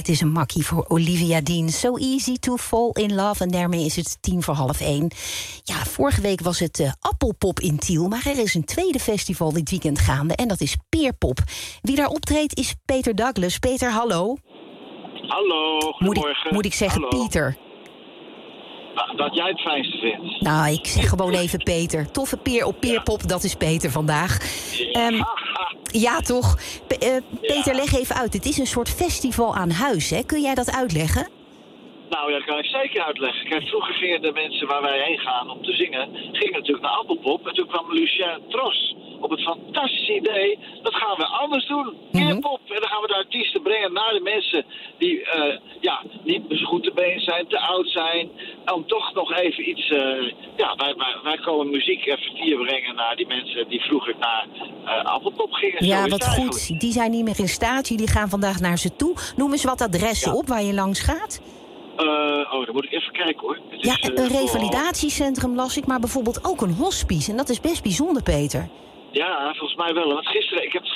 Het is een makkie voor Olivia Dean. So easy to fall in love. En daarmee is het 1:10. Ja, vorige week was het Appelpop in Tiel. Maar er is een tweede festival dit weekend gaande. En dat is Peerpop. Wie daar optreedt is Peter Douglas. Peter, hallo. Hallo, goedemorgen. Moet ik zeggen Hallo. Pieter? Nou, dat jij het fijnste vindt. Nou, ik zeg gewoon even Peter. Toffe peer op Peerpop, dat is Peter vandaag. Ja, toch? Peter, leg even uit. Het is een soort festival aan huis, hè? Kun jij dat uitleggen? Nou, dat kan ik zeker uitleggen. Kijk, vroeger gingen de mensen waar wij heen gaan om te zingen, gingen natuurlijk naar Appelpop. En toen kwam Lucien Tros op het fantastische idee, dat gaan we anders doen. Peerpop. En dan gaan we de artiesten brengen naar de mensen die niet zo goed te been zijn, te oud zijn. Om toch nog even iets... wij komen muziek en vertier brengen naar die mensen die vroeger naar Appelpop gingen. Ja, wat goed. Die zijn niet meer in staat. Jullie gaan vandaag naar ze toe. Noem eens wat adressen op waar je langs gaat. Dan moet ik even kijken hoor. Een revalidatiecentrum las ik, maar bijvoorbeeld ook een hospice. En dat is best bijzonder, Peter. Ja, volgens mij wel. Want gisteren, ik heb